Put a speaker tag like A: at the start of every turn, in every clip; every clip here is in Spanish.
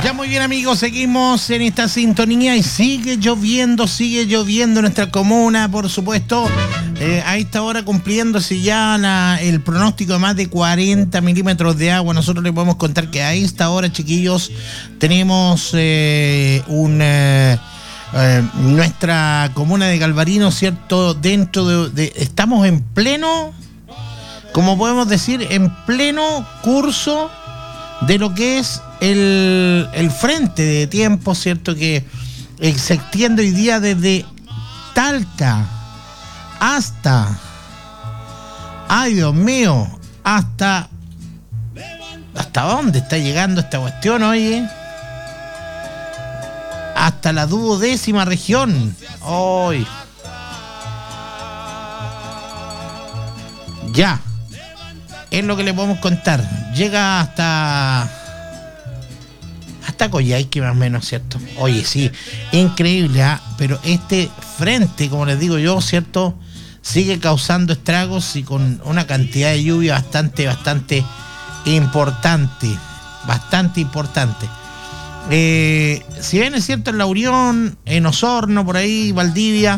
A: Ya muy bien, amigos, seguimos en esta sintonía y sigue lloviendo en nuestra comuna, por supuesto. A esta hora cumpliéndose ya el pronóstico de más de 40 milímetros de agua. Nosotros les podemos contar que a esta hora, chiquillos, tenemos nuestra comuna de Galvarino, ¿cierto? Dentro de estamos en pleno, como podemos decir, en pleno curso de lo que es el frente de tiempo, ¿cierto? Que se extiende hoy día desde Talca hasta, ay Dios mío, ¿hasta dónde está llegando esta cuestión, oye? Hasta la 12ª región. Hoy. Ya. Es lo que le podemos contar. Llega hasta Coyhaique más o menos, ¿cierto? Oye, sí, increíble, ¿eh? Pero este frente, como les digo yo, ¿cierto? Sigue causando estragos y con una cantidad de lluvia bastante importante. Bastante importante. Si bien es cierto en La Unión, en Osorno, por ahí, Valdivia,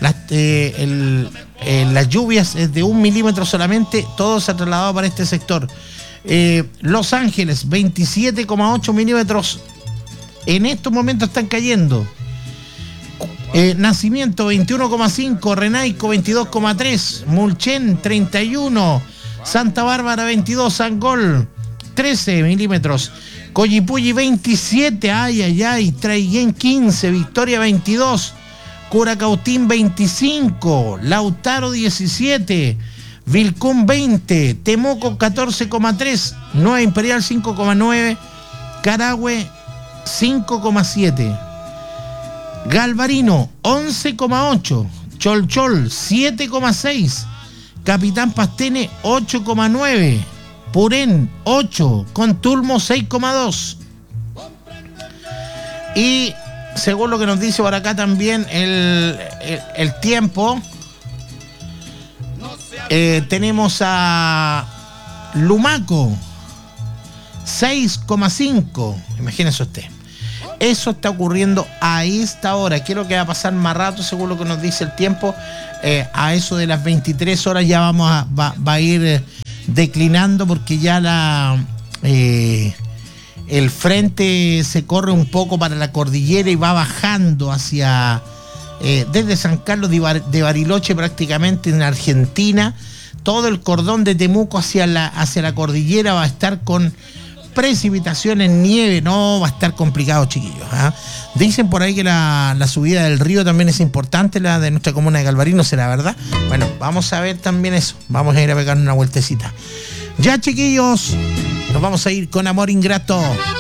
A: las lluvias es de 1 milímetro solamente, todo se ha trasladado para este sector. Los Ángeles, 27,8 milímetros en estos momentos están cayendo. Nacimiento, 21,5, Renaico, 22,3, Mulchen, 31, Santa Bárbara, 22, Angol, 13 milímetros, Coyipulli, 27, ay, Traiguén, 15, Victoria, 22, Curacautín, 25, Lautaro, 17, Vilcún, 20, Temuco, 14,3, Nueva Imperial, 5,9, Carahue, 5,7, Galvarino, 11,8, Cholchol, 7,6, Capitán Pastene, 8,9, Purén, 8, Contulmo, 6,2. Y según lo que nos dice por acá también el tiempo, tenemos a Lumaco, 6,5. Imagínese usted. Eso está ocurriendo a esta hora. ¿Qué es lo que va a pasar más rato según lo que nos dice el tiempo? A eso de las 23 horas ya va a ir declinando, porque ya el frente se corre un poco para la cordillera y va bajando hacia desde San Carlos de Bariloche, prácticamente en Argentina. Todo el cordón de Temuco hacia la cordillera va a estar con precipitaciones, nieve. No, va a estar complicado, chiquillos, ¿eh? Dicen por ahí que la subida del río también es importante, la de nuestra comuna de Galvarino, ¿será verdad? Bueno, vamos a ver también eso. Vamos a ir a pegar una vueltecita. Ya, chiquillos, nos vamos a ir con Amor Ingrato.